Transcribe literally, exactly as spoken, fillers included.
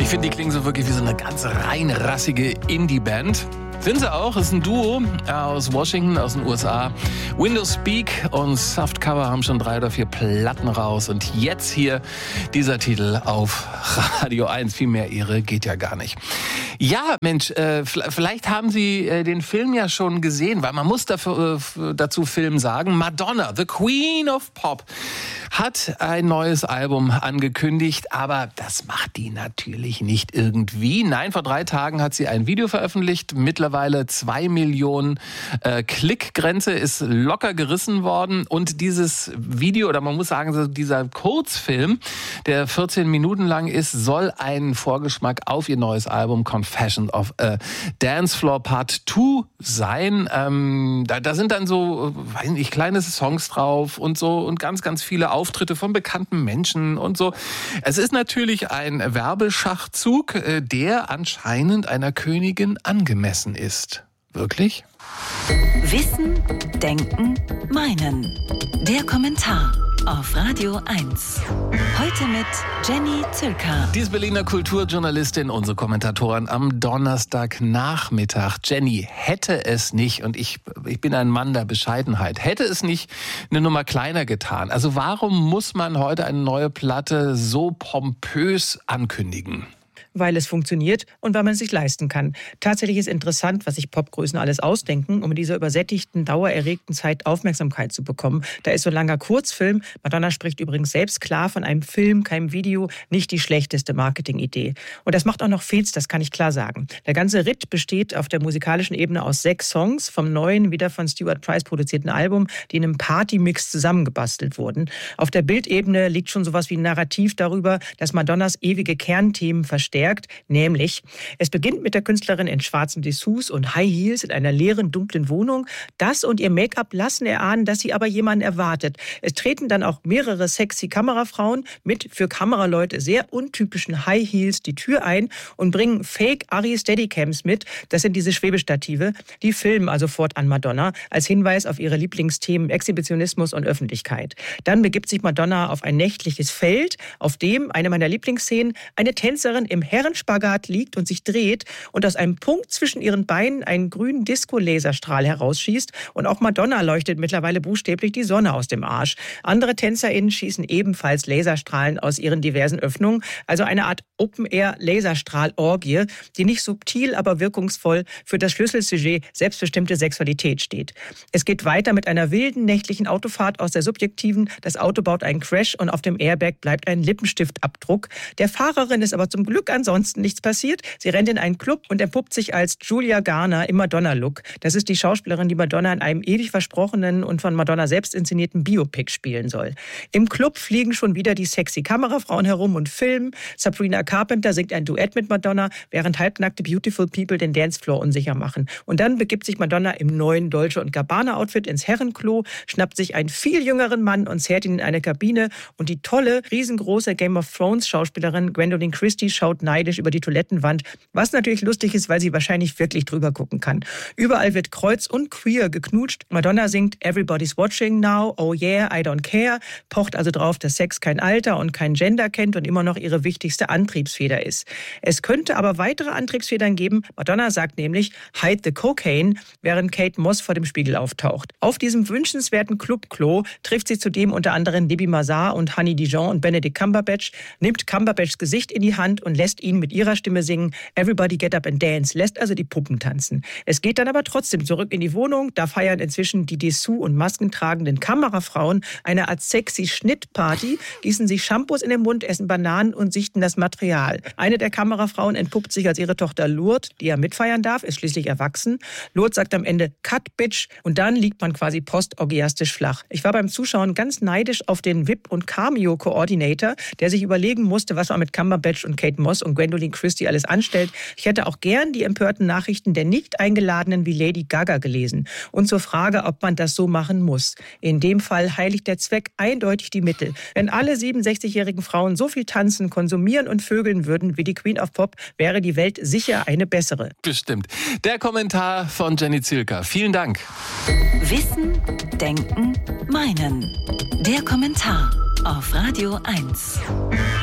finde, die klingen so wirklich wie so eine ganz reinrassige Indie-Band. Sind sie auch, ist ein Duo aus Washington, aus den U S A. Windows Speak und Softcover haben schon drei oder vier Platten raus. Und jetzt hier dieser Titel auf Radio eins. Viel mehr Ehre geht ja gar nicht. Ja, Mensch, äh, vielleicht haben Sie äh, den Film ja schon gesehen, weil man muss dafür, äh, dazu Film sagen. Madonna, the Queen of Pop, hat ein neues Album angekündigt, aber das macht die natürlich nicht irgendwie. Nein, vor drei Tagen hat sie ein Video veröffentlicht. Mittlerweile zwei Millionen äh, Klickgrenze ist locker gerissen worden. Und dieses Video, oder man muss sagen, dieser Kurzfilm, der vierzehn Minuten lang ist, soll ein Vorgeschmack auf ihr neues Album Confession of a Dance Floor Part zwei sein. Ähm, da, da sind dann so, weiß nicht, kleine Songs drauf und so und ganz, ganz viele Auftritte von bekannten Menschen und so. Es ist natürlich ein Werbeschachzug, der anscheinend einer Königin angemessen ist. Wirklich? Wissen, Denken, Meinen. Der Kommentar auf Radio eins. Heute mit Jenny Zülker. Die ist Berliner Kulturjournalistin, unsere Kommentatorin am Donnerstagnachmittag. Jenny, hätte es nicht, und ich, ich bin ein Mann der Bescheidenheit, hätte es nicht eine Nummer kleiner getan? Also warum muss man heute eine neue Platte so pompös ankündigen? Weil es funktioniert und weil man es sich leisten kann. Tatsächlich ist interessant, was sich Popgrößen alles ausdenken, um in dieser übersättigten, dauererregten Zeit Aufmerksamkeit zu bekommen. Da ist so ein langer Kurzfilm. Madonna spricht übrigens selbst klar von einem Film, keinem Video, nicht die schlechteste Marketingidee. Und das macht auch noch Filz, das kann ich klar sagen. Der ganze Ritt besteht auf der musikalischen Ebene aus sechs Songs vom neuen, wieder von Stuart Price produzierten Album, die in einem Partymix zusammengebastelt wurden. Auf der Bildebene liegt schon sowas wie ein Narrativ darüber, dass Madonnas ewige Kernthemen verstärkt. Nämlich, es beginnt mit der Künstlerin in schwarzen Dessous und High Heels in einer leeren, dunklen Wohnung. Das und ihr Make-up lassen erahnen, dass sie aber jemanden erwartet. Es treten dann auch mehrere sexy Kamerafrauen mit für Kameraleute sehr untypischen High Heels die Tür ein und bringen Fake-Arri Steadicams mit. Das sind diese Schwebestative. Die filmen also fortan Madonna als Hinweis auf ihre Lieblingsthemen Exhibitionismus und Öffentlichkeit. Dann begibt sich Madonna auf ein nächtliches Feld, auf dem, eine meiner Lieblingsszenen, eine Tänzerin im Herrenspagat liegt und sich dreht und aus einem Punkt zwischen ihren Beinen einen grünen Disco-Laserstrahl herausschießt. Und auch Madonna leuchtet mittlerweile buchstäblich die Sonne aus dem Arsch. Andere TänzerInnen schießen ebenfalls Laserstrahlen aus ihren diversen Öffnungen. Also eine Art Open-Air-Laserstrahl-Orgie, die nicht subtil, aber wirkungsvoll für das Schlüsselsujet selbstbestimmte Sexualität steht. Es geht weiter mit einer wilden nächtlichen Autofahrt aus der subjektiven. Das Auto baut einen Crash und auf dem Airbag bleibt ein Lippenstiftabdruck. Der Fahrerin ist aber zum Glück ansonsten nichts passiert. Sie rennt in einen Club und entpuppt sich als Julia Garner im Madonna-Look. Das ist die Schauspielerin, die Madonna in einem ewig versprochenen und von Madonna selbst inszenierten Biopic spielen soll. Im Club fliegen schon wieder die sexy Kamerafrauen herum und filmen. Sabrina Carpenter singt ein Duett mit Madonna, während halbnackte Beautiful People den Dancefloor unsicher machen. Und dann begibt sich Madonna im neuen Dolce und Gabbana-Outfit ins Herrenklo, schnappt sich einen viel jüngeren Mann und zerrt ihn in eine Kabine. Und die tolle, riesengroße Game of Thrones-Schauspielerin Gwendolyn Christie schaut neidisch über die Toilettenwand, was natürlich lustig ist, weil sie wahrscheinlich wirklich drüber gucken kann. Überall wird kreuz und queer geknutscht. Madonna singt Everybody's watching now, oh yeah, I don't care, pocht also drauf, dass Sex kein Alter und kein Gender kennt und immer noch ihre wichtigste Antriebsfeder ist. Es könnte aber weitere Antriebsfedern geben. Madonna sagt nämlich, hide the cocaine, während Kate Moss vor dem Spiegel auftaucht. Auf diesem wünschenswerten Clubklo trifft sie zudem unter anderem Debbie Mazar und Honey Dijon und Benedict Cumberbatch, nimmt Cumberbatchs Gesicht in die Hand und lässt ihn mit ihrer Stimme singen, Everybody get up and dance, lässt also die Puppen tanzen. Es geht dann aber trotzdem zurück in die Wohnung, da feiern inzwischen die Dessous- und maskentragenden Kamerafrauen eine Art sexy Schnittparty, gießen sich Shampoos in den Mund, essen Bananen und sichten das Material. Eine der Kamerafrauen entpuppt sich als ihre Tochter Lourdes, die ja mitfeiern darf, ist schließlich erwachsen. Lourdes sagt am Ende, cut bitch, und dann liegt man quasi postorgiastisch flach. Ich war beim Zuschauen ganz neidisch auf den V I P- und Cameo-Coordinator, der sich überlegen musste, was man mit Cumberbatch und Kate Moss und Gwendolyn Christie alles anstellt. Ich hätte auch gern die empörten Nachrichten der Nicht-Eingeladenen wie Lady Gaga gelesen. Und zur Frage, ob man das so machen muss. In dem Fall heiligt der Zweck eindeutig die Mittel. Wenn alle siebenundsechzigjährigen Frauen so viel tanzen, konsumieren und vögeln würden wie die Queen of Pop, wäre die Welt sicher eine bessere. Bestimmt. Der Kommentar von Jenny Zülker. Vielen Dank. Wissen, Denken, Meinen. Der Kommentar auf Radio eins.